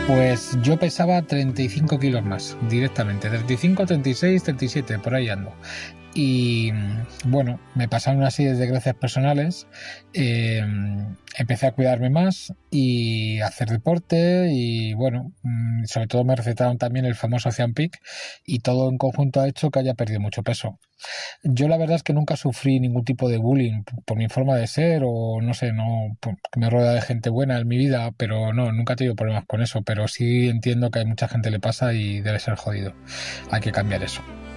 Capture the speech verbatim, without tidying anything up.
Pues yo pesaba treinta y cinco kilos más, directamente. treinta y cinco, treinta y seis, treinta y siete, por ahí ando. Y bueno, me pasaron una serie de desgracias personales, eh, empecé a cuidarme más y a hacer deporte y bueno, sobre todo me recetaron también el famoso Ozempic y todo en conjunto ha hecho que haya perdido mucho peso. Yo la verdad es que nunca sufrí ningún tipo de bullying por mi forma de ser o no sé, no, que me rodea de gente buena en mi vida, pero no, nunca he tenido problemas con eso, pero sí entiendo que a mucha gente le pasa y debe ser jodido. Hay que cambiar eso.